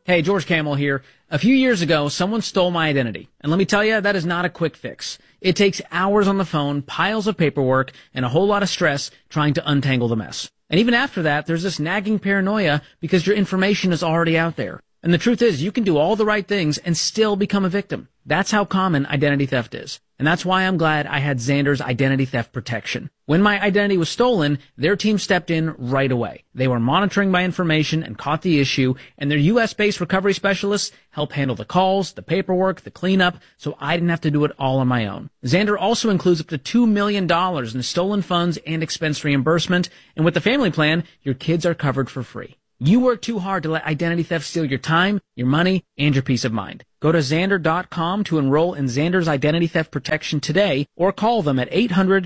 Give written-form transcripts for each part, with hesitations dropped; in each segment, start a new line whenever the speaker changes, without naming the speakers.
Hey, George Camel here. A few years ago, someone stole my identity. And let me tell you, that is not a quick fix. It takes hours on the phone, piles of paperwork, and a whole lot of stress trying to untangle the mess. And even after that, there's this nagging paranoia because your information is already out there. And the truth is, you can do all the right things and still become a victim. That's how common identity theft is. And that's why I'm glad I had Xander's identity theft protection. When my identity was stolen, their team stepped in right away. They were monitoring my information and caught the issue, and their US-based recovery specialists helped handle the calls, the paperwork, the cleanup, so I didn't have to do it all on my own. Xander also includes up to $2 million in stolen funds and expense reimbursement, and with the family plan, your kids are covered for free. You work too hard to let identity theft steal your time, your money, and your peace of mind. Go to Xander.com to enroll in Xander's identity theft protection today, or call them at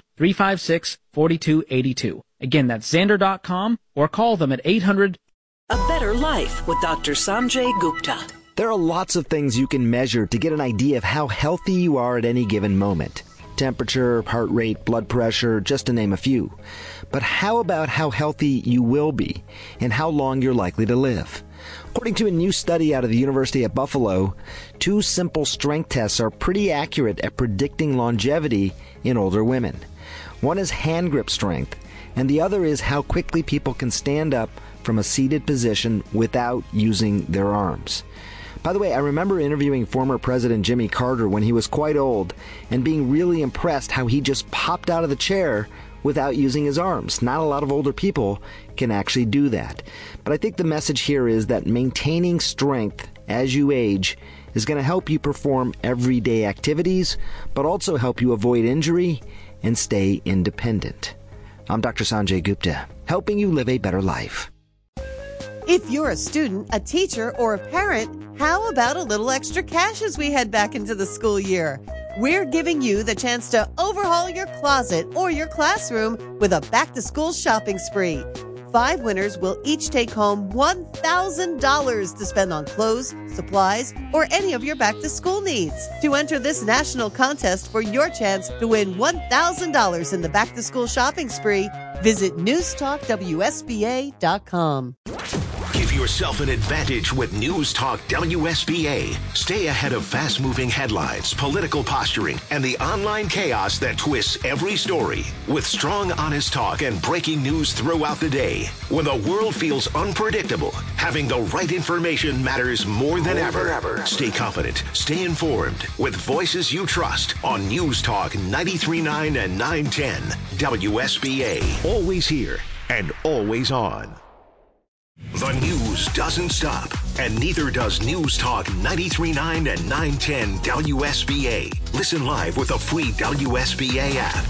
800-356-4282. Again, that's Xander.com, or call them at 800.
A Better Life with Dr. Sanjay Gupta.
There are lots of things you can measure to get an idea of how healthy you are at any given moment. Temperature, heart rate, blood pressure, just to name a few. But how about how healthy you will be and how long you're likely to live? According to a new study out of the University at Buffalo, 2 simple strength tests are pretty accurate at predicting longevity in older women. One is hand grip strength, and the other is how quickly people can stand up from a seated position without using their arms. By the way, I remember interviewing former President Jimmy Carter when he was quite old and being really impressed how he just popped out of the chair without using his arms. Not a lot of older people can actually do that. But I think the message here is that maintaining strength as you age is going to help you perform everyday activities, but also help you avoid injury and stay independent. I'm Dr. Sanjay Gupta, helping you live a better life.
If you're a student, a teacher, or a parent, how about a little extra cash as we head back into the school year? We're giving you the chance to overhaul your closet or your classroom with a back-to-school shopping spree. 5 winners will each take home $1,000 to spend on clothes, supplies, or any of your back-to-school needs. To enter this national contest for your chance to win $1,000 in the back-to-school shopping spree, visit newstalkwsba.com.
Give yourself an advantage with News Talk WSBA. Stay ahead of fast-moving headlines, political posturing, and the online chaos that twists every story. With strong, honest talk and breaking news throughout the day. When the world feels unpredictable, having the right information matters more than ever. Stay confident, stay informed, with voices you trust on News Talk 93.9 and 910 WSBA. Always here and always on. The news doesn't stop, and neither does News Talk 93.9 and 910 WSBA. Listen live with a free WSBA app.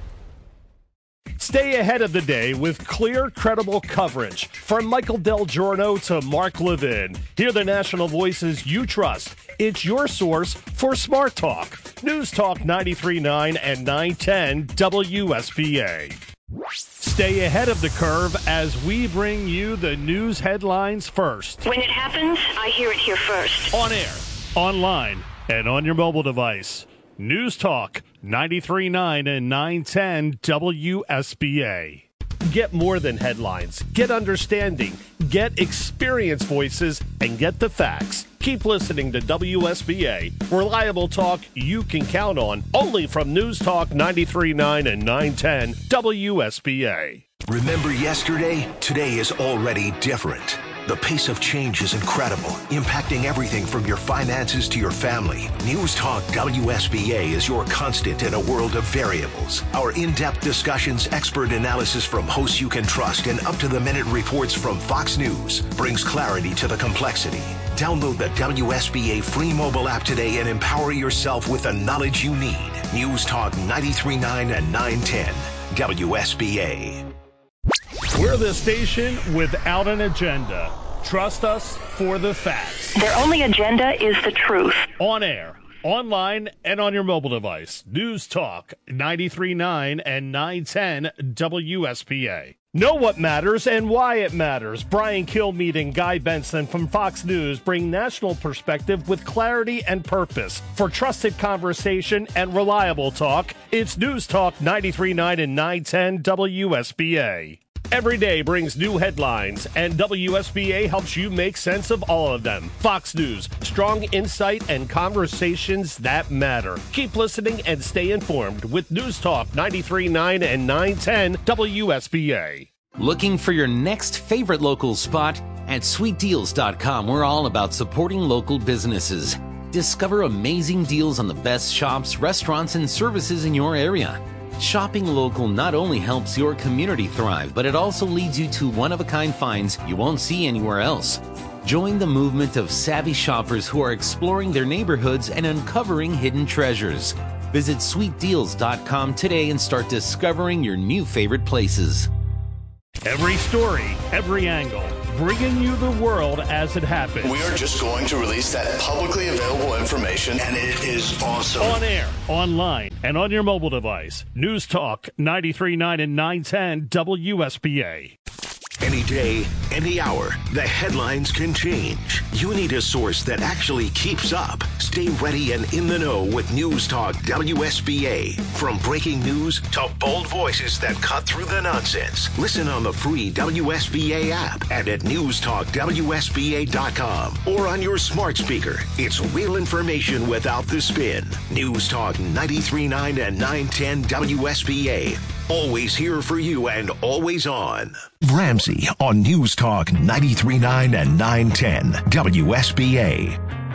Stay ahead of the day with clear, credible coverage. From Michael Del Giorno to Mark Levin. Hear the national voices you trust. It's your source for Smart Talk. News Talk 93.9 and 910 WSBA. Stay ahead of the curve as we bring you the news headlines first.
When it happens, I hear it here first.
On air, online, and on your mobile device. News Talk 93.9 and 910 WSBA. Get more than headlines. Get understanding. Get experience voices and get the facts. Keep listening to WSBA. Reliable talk you can count on. Only from News Talk 93.9 and 910 WSBA.
Remember yesterday? Today is already different. The pace of change is incredible, impacting everything from your finances to your family. News Talk WSBA is your constant in a world of variables. Our in-depth discussions, expert analysis from hosts you can trust, and up-to-the-minute reports from Fox News brings clarity to the complexity. Download the WSBA free mobile app today and empower yourself with the knowledge you need. News Talk 93.9 and 910 WSBA.
We're the station without an agenda. Trust us for the facts.
Their only agenda is the truth.
On air, online, and on your mobile device. News Talk 93.9 and 910 WSBA. Know what matters and why it matters. Brian Kilmeade and Guy Benson from Fox News bring national perspective with clarity and purpose. For trusted conversation and reliable talk, it's News Talk 93.9 and 910 WSBA. Every day brings new headlines, and WSBA helps you make sense of all of them. Fox News, strong insight and conversations that matter. Keep listening and stay informed with News Talk 93.9 and 910 WSBA.
Looking for your next favorite local spot? At sweetdeals.com, we're all about supporting local businesses. Discover amazing deals on the best shops, restaurants, and services in your area. Shopping local not only helps your community thrive, but it also leads you to one-of-a-kind finds you won't see anywhere else. Join the movement of savvy shoppers who are exploring their neighborhoods and uncovering hidden treasures. Visit sweetdeals.com today and start discovering your new favorite places.
Every story, every angle, bringing you the world as it happens.
We are just going to release that publicly available information, and it is awesome.
On air, online, and on your mobile device. News Talk 93.9 and 910 WSBA.
Any day, any hour, the headlines can change. You need a source that actually keeps up. Stay ready and in the know with News Talk WSBA. From breaking news to bold voices that cut through the nonsense. Listen on the free WSBA app and at newstalkwsba.com or on your smart speaker. It's real information without the spin. News Talk 93.9 and 910 WSBA. Always here for you and always on. Ramsey on News Talk 93.9 and 910 WSBA.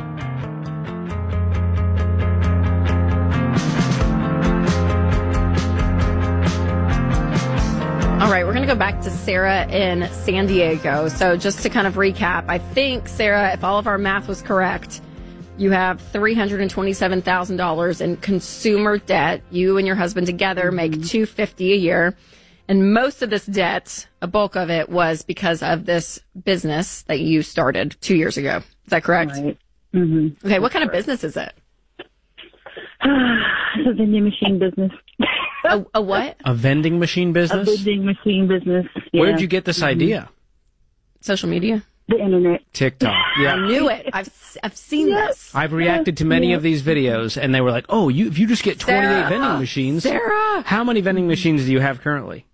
All right, we're going to go back to Sarah in San Diego. So just to kind of recap, I think, Sarah, if all of our math was correct, you have $327,000 in consumer debt. You and your husband together make $250,000 a year. And most of this debt, a bulk of it, was because of this business that you started 2 years ago. Is that correct?
Right. Mm-hmm.
Okay, what kind of business is it?
It's a vending machine business.
A what?
A vending machine business?
A vending machine business. Yeah.
Where did you get this idea?
Social media?
The internet.
TikTok. Yeah.
I knew it. I've seen this.
I've reacted to many of these videos, and they were like, oh, if you just get 28
Sarah.
vending machines.
Sarah!
How many vending machines do you have currently?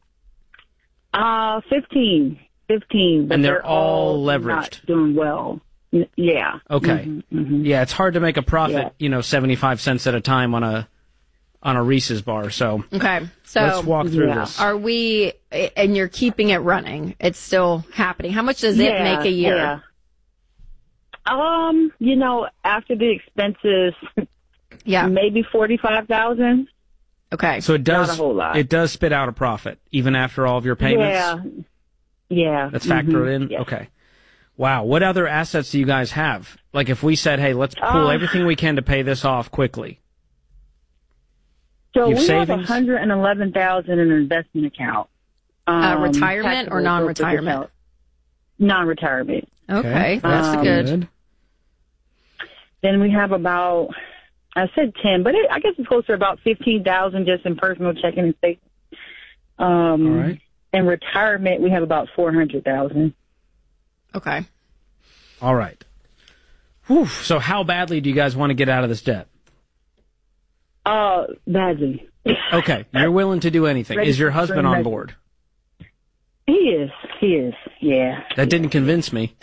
15. But
And they're all leveraged.
Not doing well. Yeah.
Okay.
Mm-hmm.
Yeah, it's hard to make a profit, 75 cents at a time on a Reese's bar. So
Okay, so
let's walk through this.
Are we, and you're keeping it running, it's still happening. How much does it make a year?
Yeah. After the expenses, maybe $45,000.
Okay.
So it does,
not a whole lot.
it does spit out a profit, even after all of your payments?
Yeah.
That's factored in?
Yes.
Okay. Wow. What other assets do you guys have? Like if we said, hey, let's pull everything we can to pay this off quickly.
So
You have
we
savings?
have $111,000 in an investment account.
Retirement or
taxable
non-retirement?
Non-retirement.
Okay, that's good.
Then we have about, I said 10, but I guess it's closer to about 15,000 just in personal checking and savings.
All right.
In retirement, we have about 400,000.
Okay.
All right. Whew. So how badly do you guys want to get out of this debt?
Badly.
Okay. You're willing to do anything.
Ready
Is your
for
husband on
measure.
board?
He is, yeah.
That didn't convince me.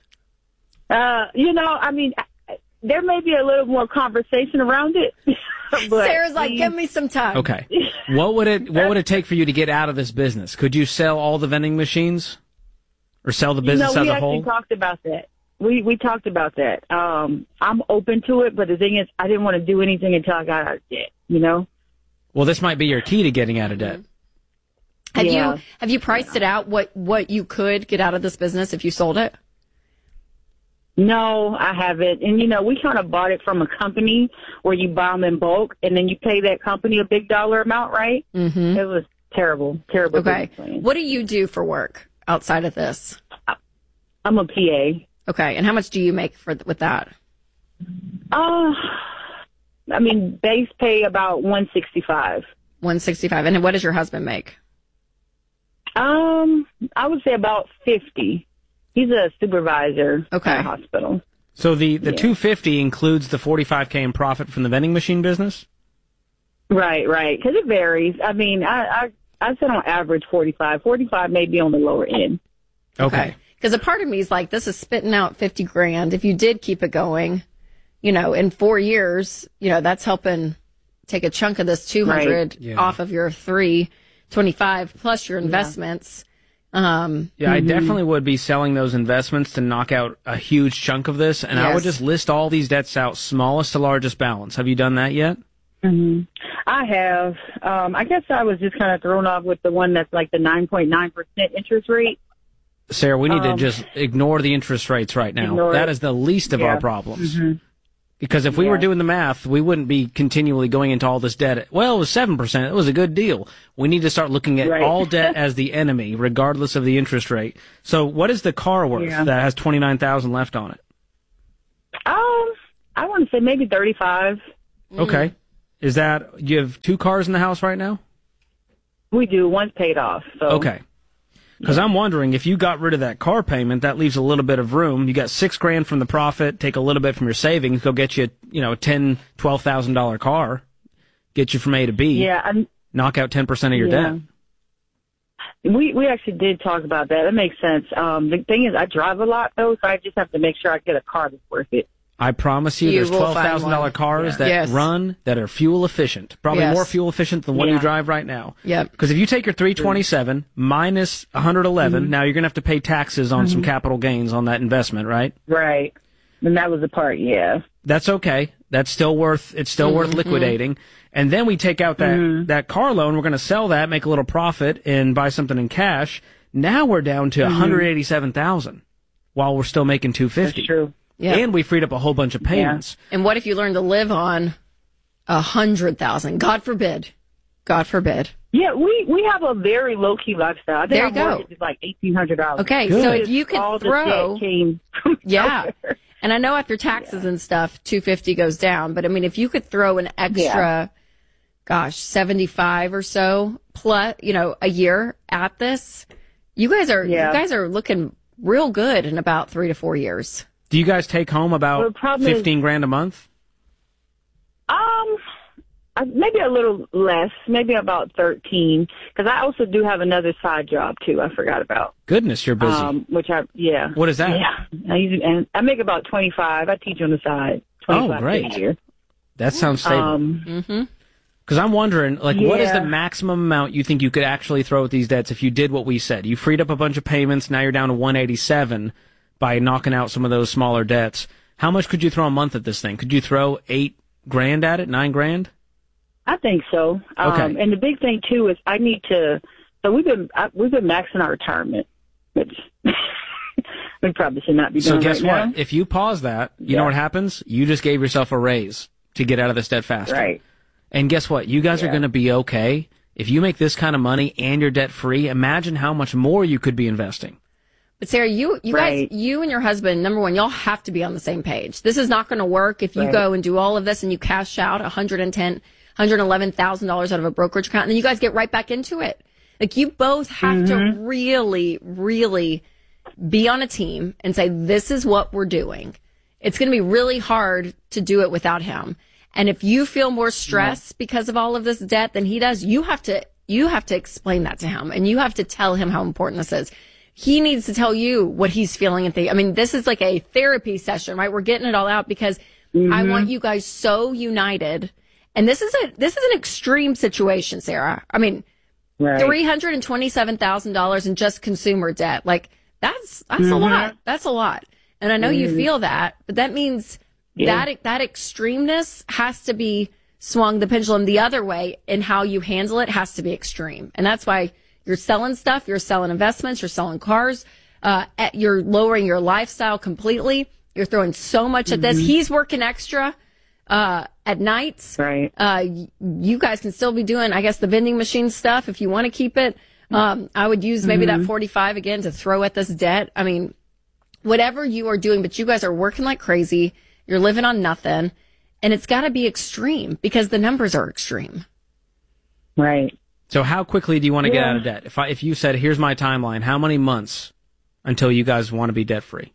There may be a little more conversation around it. But
Sarah's like, give me some time.
Okay. What would it take for you to get out of this business? Could you sell all the vending machines? Or sell the business as a whole?
We actually talked about that. We talked about that. I'm open to it, but the thing is, I didn't want to do anything until I got out of debt,
Well, this might be your key to getting out of debt.
Have you priced it out, what you could get out of this business if you sold it?
No, I haven't. And, we kind of bought it from a company where you buy them in bulk, and then you pay that company a big dollar amount, right?
Mm-hmm.
It was terrible.
Okay. What do you do for work outside of this?
I'm a PA.
Okay. And how much do you make with that?
Base pay about $165.
$165. And what does your husband make?
I would say about 50. He's a supervisor at a hospital.
So the $250 includes the $45K in profit from the vending machine business?
Right. Because it varies. I I said on average 45. 45 may be on the lower end.
Okay.
Because a part of me is like, this is spitting out $50,000. If you did keep it going, in 4 years, that's helping take a chunk of this 200 off of your 325 plus your investments.
I definitely would be selling those investments to knock out a huge chunk of this, and I would just list all these debts out, smallest to largest balance. Have you done that yet?
Mm-hmm. I have. I guess I was just kind of thrown off with the one that's like the 9.9% interest rate.
Sarah, we need to just ignore the interest rates right now. That is the least of our problems.
Mm-hmm.
Because if we were doing the math, we wouldn't be continually going into all this debt. Well, it was 7%. It was a good deal. We need to start looking at all debt as the enemy, regardless of the interest rate. So what is the car worth that has $29,000 left on it?
I want to say maybe 35.
Okay. Is that, you have 2 cars in the house right now?
We do. One's paid off. So.
Okay. Because I'm wondering, if you got rid of that car payment, that leaves a little bit of room. You got $6,000 from the profit, take a little bit from your savings, go get you, $10,000, $12,000 car, get you from A to B.
Yeah.
Knock out 10% of your debt.
We actually did talk about that. That makes sense. The thing is, I drive a lot, though, so I just have to make sure I get a car that's worth it.
I promise you, there's $12,000 cars that run that are fuel efficient. Probably more fuel efficient than the one you drive right now.
Yep.
Because if you take your 327 minus 111, now you're going to have to pay taxes on some capital gains on that investment, right?
Right. And that was the part,
That's okay. That's still worth liquidating. And then we take out that car loan. We're going to sell that, make a little profit, and buy something in cash. Now we're down to $187,000 while we're still making $250,000.
That's true.
Yeah.
And we freed up a whole bunch of payments.
And what if you learn to live on $100,000? God forbid. God forbid.
Yeah, we have a very low key lifestyle. I think
there you
our mortgage is like $1,800.
Okay, so if you could
all
throw,
the debt came from nowhere.
And I know after taxes and stuff, $250 goes down. But I mean, if you could throw an extra, 75 or so plus, a year at this, you guys are looking real good in about 3 to 4 years.
Do you guys take home about $15,000 a month?
Maybe a little less, maybe about 13. Because I also do have another side job too. I forgot about.
Goodness, you're busy.
What
is that?
Yeah, I make about 25. I teach on the side. 25
great.
a year.
That sounds stable. Because I'm wondering, what is the maximum amount you think you could actually throw at these debts if you did what we said? You freed up a bunch of payments. Now you're down to 187. By knocking out some of those smaller debts. How much could you throw a month at this thing? Could you throw $8,000 at it, $9,000?
I think so.
Okay.
And the big thing too is I need to. So we've been maxing our retirement, which we probably should not be doing.
So guess what?
Now.
If you pause that, you know what happens? You just gave yourself a raise to get out of this debt faster.
Right.
And guess what? You guys are going to be okay. If you make this kind of money and you're debt free, imagine how much more you could be investing.
But Sarah, you guys, you and your husband, number one, y'all have to be on the same page. This is not going to work if you go and do all of this and you cash out $111,000 out of a brokerage account, and then you guys get right back into it. Like, you both have to really, really be on a team and say, this is what we're doing. It's going to be really hard to do it without him. And if you feel more stress because of all of this debt than he does, you have to explain that to him, and you have to tell him how important this is. He needs to tell you what he's feeling and think. I mean, this is like a therapy session, right? We're getting it all out because I want you guys so united. And this is an extreme situation, Sarah. I mean, $327,000 in just consumer debt. Like, that's a lot. That's a lot. And I know you feel that, but that means that extremeness has to be swung the pendulum the other way, and how you handle it has to be extreme. And that's why you're selling stuff, you're selling investments, you're selling cars, you're lowering your lifestyle completely. You're throwing so much at this. He's working extra at nights.
Right.
You guys can still be doing, I guess, the vending machine stuff if you want to keep it. I would use maybe that 45 again to throw at this debt. I mean, whatever you are doing, but you guys are working like crazy. You're living on nothing. And it's got to be extreme because the numbers are extreme.
Right.
So how quickly do you want to get out of debt? If you said, here's my timeline, how many months until you guys want to be debt free?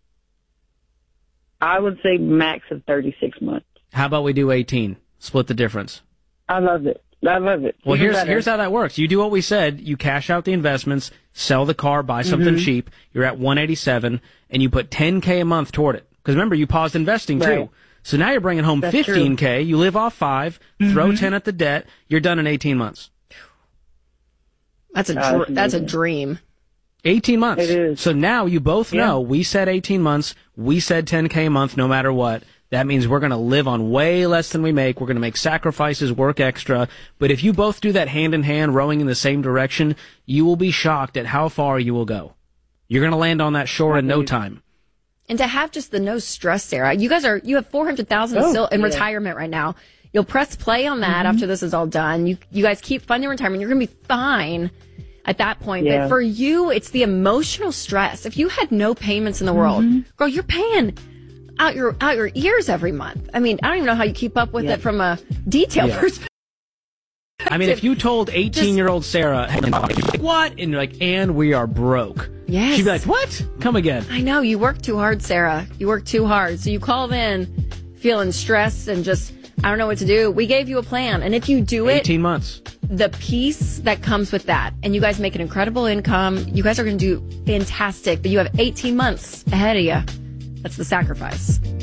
I would say max of 36 months.
How about we do 18? Split the difference.
I love it. I love it.
Well, here's how that works. You do what we said. You cash out the investments, sell the car, buy something cheap. You're at 187, and you put $10K a month toward it. Because remember, you paused investing too.
Right.
So now you're bringing home
That's
$15K.
true.
You live off 5, throw 10 at the debt. You're done in 18 months.
That's a dream.
18 months.
It is.
So now you both know we said 18 months. We said 10K a month no matter what. That means we're going to live on way less than we make. We're going to make sacrifices, work extra. But if you both do that hand in hand, rowing in the same direction, you will be shocked at how far you will go. You're going to land on that shore in no time.
And to have just the no stress, Sarah. You have $400,000 still in retirement right now. You'll press play on that after this is all done. You guys keep funding retirement. You're going to be fine at that point.
Yeah.
But for you, it's the emotional stress. If you had no payments in the world, girl, you're paying out your ears every month. I mean, I don't even know how you keep up with it from a detail perspective.
I mean, if you told 18-year-old Sarah, what? And you're like, and we are broke.
Yes.
She'd be like, what? Come again.
I know. You work too hard, Sarah. You work too hard. So you called in feeling stressed and just, I don't know what to do. We gave you a plan. And if you do it,
18 months.
The peace that comes with that, and you guys make an incredible income. You guys are going to do fantastic, but you have 18 months ahead of you. That's the sacrifice.